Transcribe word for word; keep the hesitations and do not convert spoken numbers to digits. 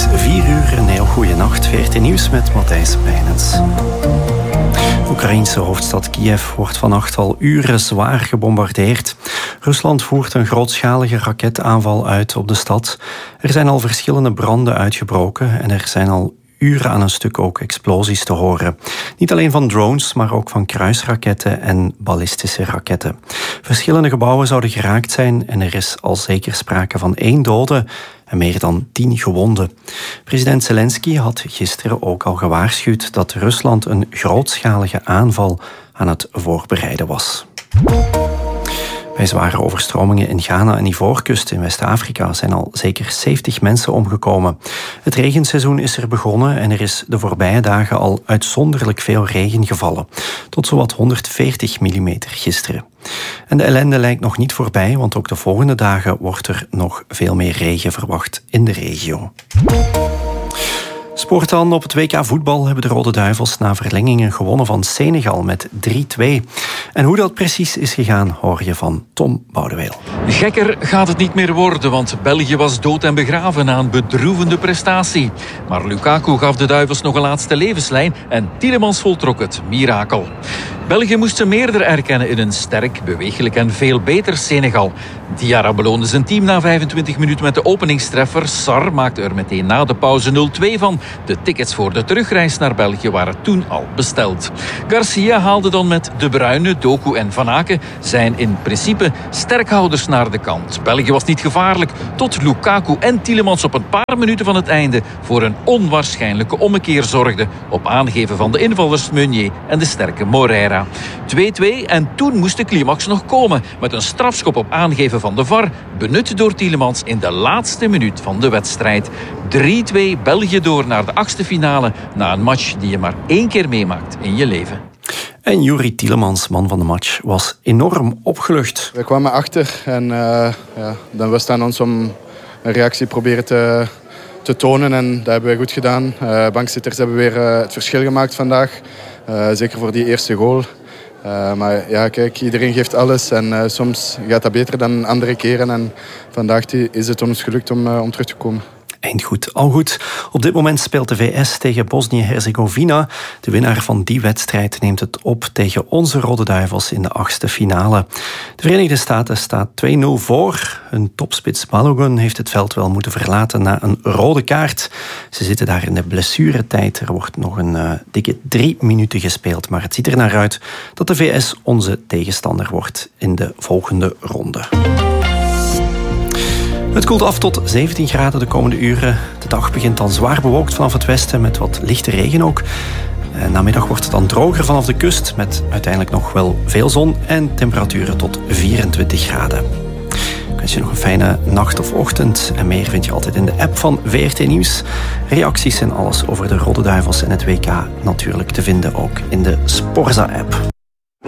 is vier uur, een heel goede nacht. V R T Nieuws met Matthijs Bijnens. De Oekraïense hoofdstad Kiev wordt vannacht al uren zwaar gebombardeerd. Rusland voert een grootschalige raketaanval uit op de stad. Er zijn al verschillende branden uitgebroken en er zijn al uren aan een stuk ook explosies te horen. Niet alleen van drones, maar ook van kruisraketten en ballistische raketten. Verschillende gebouwen zouden geraakt zijn en er is al zeker sprake van één dode en meer dan tien gewonden. President Zelensky had gisteren ook al gewaarschuwd dat Rusland een grootschalige aanval aan het voorbereiden was. Bij zware overstromingen in Ghana en Ivoorkust in West-Afrika zijn al zeker zeventig mensen omgekomen. Het regenseizoen is er begonnen en er is de voorbije dagen al uitzonderlijk veel regen gevallen. Tot zowat honderdveertig millimeter gisteren. En de ellende lijkt nog niet voorbij, want ook de volgende dagen wordt er nog veel meer regen verwacht in de regio. Sport dan. Op het W K voetbal hebben de Rode Duivels na verlengingen gewonnen van Senegal met drie twee. En hoe dat precies is gegaan, hoor je van Tom Boudeweel. Gekker gaat het niet meer worden, want België was dood en begraven na een bedroevende prestatie. Maar Lukaku gaf de Duivels nog een laatste levenslijn en Tielemans voltrok het mirakel. België moest ze meerder erkennen in een sterk, beweeglijk en veel beter Senegal. Diarra beloonde zijn team na vijfentwintig minuten met de openingstreffer. Sarr maakte er meteen na de pauze nul twee van. De tickets voor de terugreis naar België waren toen al besteld. Garcia haalde dan met De Bruyne, Doku en Van Aken zijn in principe sterkhouders naar de kant. België was niet gevaarlijk tot Lukaku en Tielemans op een paar minuten van het einde voor een onwaarschijnlijke ommekeer zorgden op aangeven van de invallers Meunier en de sterke Moreira. twee twee en toen moest de climax nog komen met een strafschop op aangeven van de V A R, benut door Tielemans in de laatste minuut van de wedstrijd. drie twee België door naar de achtste finale na een match die je maar één keer meemaakt in je leven. En Juri Tielemans, man van de match, was enorm opgelucht. We kwamen achter en uh, ja, dan was het aan ons om een reactie proberen te, te tonen en dat hebben we goed gedaan. Uh, bankzitters hebben weer uh, het verschil gemaakt vandaag. Uh, zeker voor die eerste goal. Uh, maar ja, kijk, iedereen geeft alles en uh, soms gaat dat beter dan andere keren. En vandaag is het ons gelukt om, uh, om terug te komen. Eind goed, al goed. Op dit moment speelt de V S tegen Bosnië-Herzegovina. De winnaar van die wedstrijd neemt het op tegen onze Rode Duivels in de achtste finale. De Verenigde Staten staat twee nul voor. Hun topspits Balogun heeft het veld wel moeten verlaten na een rode kaart. Ze zitten daar in de blessuretijd. Er wordt nog een uh, dikke drie minuten gespeeld. Maar het ziet er naar uit dat de V S onze tegenstander wordt in de volgende ronde. Het koelt af tot zeventien graden de komende uren. De dag begint dan zwaar bewolkt vanaf het westen met wat lichte regen ook. Namiddag wordt het dan droger vanaf de kust met uiteindelijk nog wel veel zon en temperaturen tot vierentwintig graden. Ik wens je nog een fijne nacht of ochtend. En meer vind je altijd in de app van V R T Nieuws. Reacties en alles over de Rode Duivels en het W K natuurlijk te vinden ook in de Sporza-app.